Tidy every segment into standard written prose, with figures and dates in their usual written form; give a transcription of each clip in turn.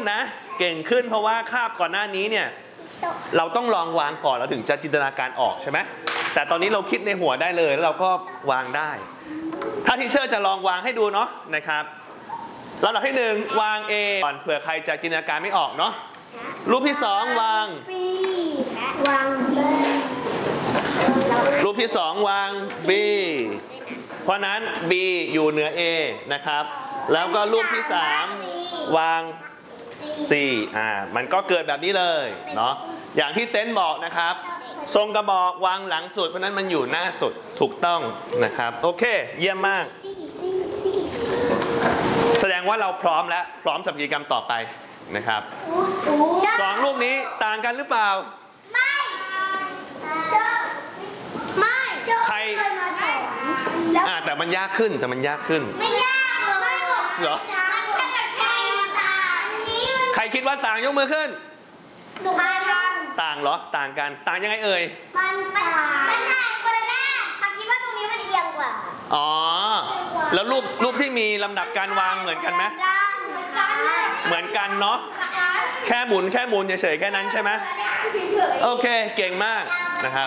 นะเก่งขึ้นเพราะว่าคาบก่อนหน้านี้เนี่ยเราต้องลองวางก่อนเราถึงจะจินตนาการออกใช่ไหมแต่ตอนนี้เราคิดในหัวได้เลยแล้วเราก็วางได้ถ้าทีเชอร์จะลองวางให้ดูเนาะนะครับลำดับที่1วาง A ก่อนเผื่อใครจะจินตนาการไม่ออกเนาะรูปที่2วาง B วาง B รูปที่2วาง B เพราะนั้น B อยู่เหนือ A นะครับแล้วก็รูปที่3วาง C มันก็เกิดแบบนี้เลยเนาะอย่างที่เต้นบอกนะครับทรงกระบอกวางหลังสุดเพราะนั้นมันอยู่หน้าสุดถูกต้องนะครับโอเคเยี่ยมมากแสดงว่าเราพร้อมแล้วพร้อมสำหรับกิจกรรมต่อไปนะครับ2รูปนี้ต่างกันหรือเปล่าไม่ใครแต่มันยากขึ้นไม่ยากเลยเหรอใครคิดว่าต่างยกมือขึ้นหนูเคยทำต่างเหรอต่างกันต่างยังไงเอ่ยมันใช่คนละแรกเขาคิดว่าตรงนี้มันเอียงกว่าอ๋อแล้วรูปที่มีลำดับการวางเหมือนกันไหมเหมือนกันเนาะแค่หมุนเฉยๆแค่นั้นใช่ไหมโอเคเก่งมากนะครับ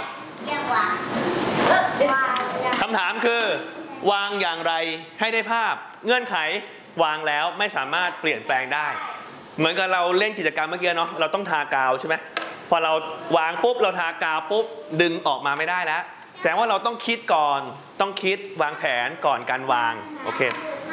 คำถามคือวางอย่างไรให้ได้ภาพเงื่อนไขวางแล้วไม่สามารถเปลี่ยนแปลงได้เหมือนกับเราเล่นกิจกรรมเมื่อกี้เนาะเราต้องทากาวใช่ไหมพอเราวางปุ๊บเราทากาวปุ๊บดึงออกมาไม่ได้แล้วแสดงว่าเราต้องคิดก่อนต้องคิดวางแผนก่อนการวางโอเค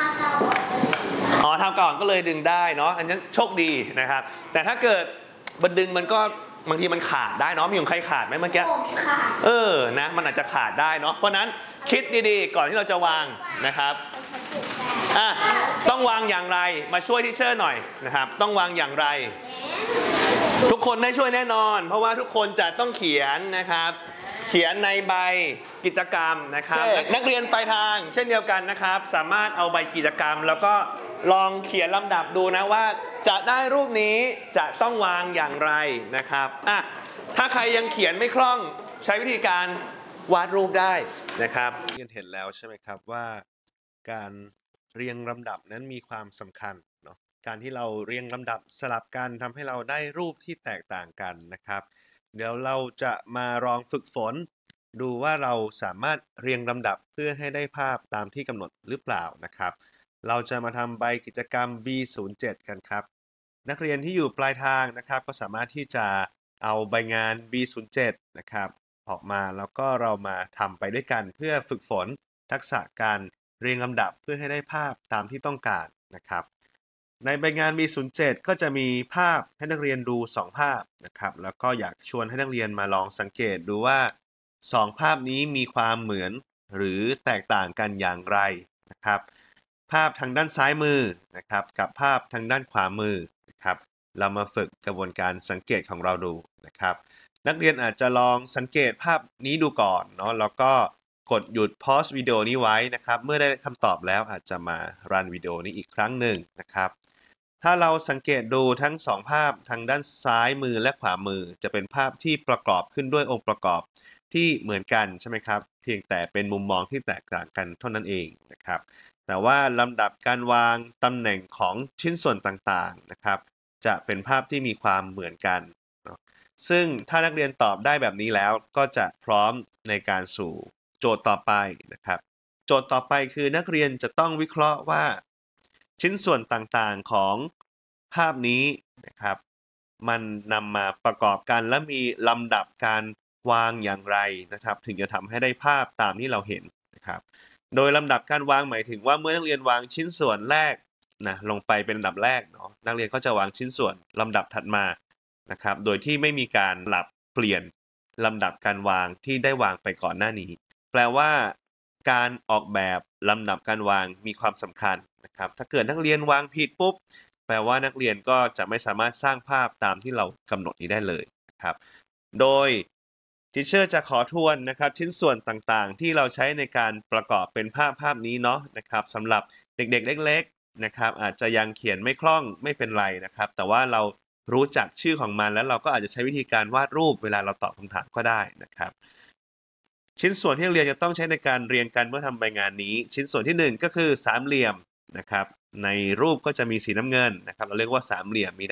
ทาก่อนก็เลยดึงได้เนาะอันนี้โชคดีนะครับแต่ถ้าเกิดมันดึงมันก็บางทีมันขาดได้เนาะมีของใครขาดไหมเมื่อกี้ขาดนะมันอาจจะขาดได้เนาะเพราะนั้นคิดดีๆก่อนที่เราจะวางนะครับต้องวางอย่างไรมาช่วยทีเชอร์หน่อยนะครับต้องวางอย่างไรทุกคนได้ช่วยแน่นอนเพราะว่าทุกคนจะต้องเขียนนะครับเขียนในใบกิจกรรมนะครับนักเรียนปลายทางเช่นเดียวกันนะครับสามารถเอาใบกิจกรรมแล้วก็ลองเขียนลำดับดูนะว่าจะได้รูปนี้จะต้องวางอย่างไรนะครับถ้าใครยังเขียนไม่คล่องใช้วิธีการวาดรูปได้นะครับเรียนเห็นแล้วใช่ไหมครับว่าการเรียงลำดับนั้นมีความสำคัญเนาะการที่เราเรียงลำดับสลับกันทำให้เราได้รูปที่แตกต่างกันนะครับเดี๋ยวเราจะมาลองฝึกฝนดูว่าเราสามารถเรียงลำดับเพื่อให้ได้ภาพตามที่กำหนดหรือเปล่านะครับเราจะมาทำใบกิจกรรม B07 กันครับนักเรียนที่อยู่ปลายทางนะครับก็สามารถที่จะเอาใบงาน B07 นะครับออกมาแล้วก็เรามาทำไปด้วยกันเพื่อฝึกฝนทักษะการเรียงลำดับเพื่อให้ได้ภาพตามที่ต้องการนะครับในใบงาน B07 ก็จะมีภาพให้นักเรียนดู2ภาพนะครับแล้วก็อยากชวนให้นักเรียนมาลองสังเกตดูว่า2ภาพนี้มีความเหมือนหรือแตกต่างกันอย่างไรนะครับภาพทางด้านซ้ายมือนะครับกับภาพทางด้านขวามือนะครับเรามาฝึกกระบวนการสังเกตของเราดูนะครับนักเรียนอาจจะลองสังเกตภาพนี้ดูก่อนเนาะแล้วก็กดหยุดพอสวิดีโอนี้ไว้นะครับเมื่อได้คำตอบแล้วอาจจะมารันวิดีโอนี้อีกครั้งหนึ่งนะครับถ้าเราสังเกตดูทั้ง2ภาพทางด้านซ้ายมือและขวามือจะเป็นภาพที่ประกอบขึ้นด้วยองค์ประกอบที่เหมือนกันใช่ไหมครับเพียงแต่เป็นมุมมองที่แตกต่างกันเท่านั้นเองนะครับแต่ว่าลำดับการวางตำแหน่งของชิ้นส่วนต่างๆนะครับจะเป็นภาพที่มีความเหมือนกันซึ่งถ้านักเรียนตอบได้แบบนี้แล้วก็จะพร้อมในการสู่โจทย์ต่อไปนะครับโจทย์ต่อไปคือนักเรียนจะต้องวิเคราะห์ว่าชิ้นส่วนต่างๆของภาพนี้นะครับมันนำมาประกอบกันและมีลำดับการวางอย่างไรนะครับถึงจะทำให้ได้ภาพตามที่เราเห็นนะครับโดยลำดับการวางหมายถึงว่าเมื่อนักเรียนวางชิ้นส่วนแรกนะลงไปเป็นลำดับแรกเนาะนักเรียนก็จะวางชิ้นส่วนลำดับถัดมานะครับโดยที่ไม่มีการปรับเปลี่ยนลำดับการวางที่ได้วางไปก่อนหน้านี้แปลว่าการออกแบบลำดับการวางมีความสำคัญนะครับถ้าเกิดนักเรียนวางผิดปุ๊บแปลว่านักเรียนก็จะไม่สามารถสร้างภาพตามที่เรากำหนดนี้ได้เลยนะครับโดยทีเชอร์จะขอทวนนะครับชิ้นส่วนต่างๆที่เราใช้ในการประกอบเป็นภาพนี้เนาะนะครับสำหรับเด็กๆเล็กๆนะครับอาจจะยังเขียนไม่คล่องไม่เป็นไรนะครับแต่ว่าเรารู้จักชื่อของมันแล้วเราก็อาจจะใช้วิธีการวาดรูปเวลาเราตอบคำถามก็ได้นะครับชิ้นส่วนที่นักเรียนจะต้องใช้ในการเรียงกันเมื่อทำใบงานนี้ชิ้นส่วนที่1ก็คือสามเหลี่ยมนะครับในรูปก็จะมีสีน้ำเงินนะครับเราเรียกว่าสามเหลี่ยมมี